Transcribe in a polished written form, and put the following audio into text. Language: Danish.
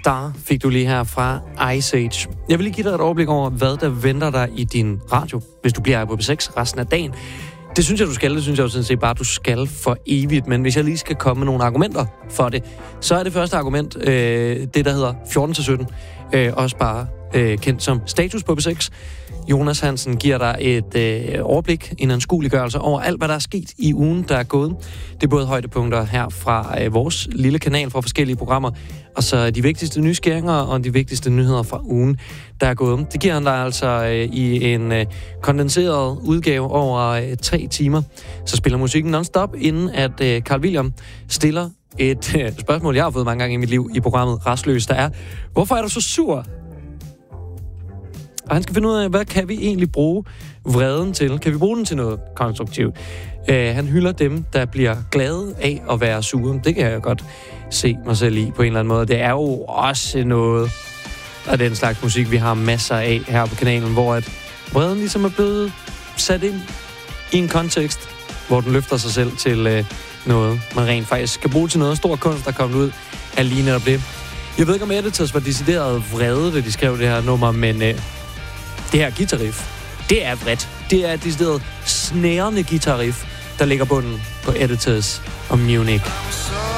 Star fik du lige her fra Ice Age. Jeg vil lige give dig et overblik over, hvad der venter dig i din radio, hvis du bliver her på B6 resten af dagen. Det synes jeg, du skal. Det synes jeg jo sådan set bare, du skal for evigt. Men hvis jeg lige skal komme med nogle argumenter for det, så er det første argument det, der hedder 14-17. Også bare kendt som status på B6. Jonas Hansen giver dig et overblik, en anskueliggørelse over alt, hvad der er sket i ugen, der er gået. Det er både højdepunkter her fra vores lille kanal fra forskellige programmer, og så de vigtigste nyskæringer og de vigtigste nyheder fra ugen, der er gået. Det giver han dig altså i en kondenseret udgave over 3 timer. Så spiller musikken non-stop, inden at Carl William stiller et spørgsmål, jeg har fået mange gange i mit liv i programmet Rastløs, der er: hvorfor er du så sur? Og han skal finde ud af, hvad kan vi egentlig bruge vreden til? Kan vi bruge den til noget konstruktivt? Han hylder dem, der bliver glade af at være sure. Det kan jeg godt se mig selv i på en eller anden måde. Det er jo også noget af den slags musik, vi har masser af her på kanalen, hvor at vreden ligesom er blevet sat ind i en kontekst, hvor den løfter sig selv til noget, man rent faktisk skal bruge til noget. Stor kunst, der er kommet ud af lige netop det. Jeg ved ikke, om Editors var decideret vrede, da de skrev det her nummer, men det her guitarriff, det er vredt. Det er decideret snærende guitarriff, der ligger bunden på Editors og Munich.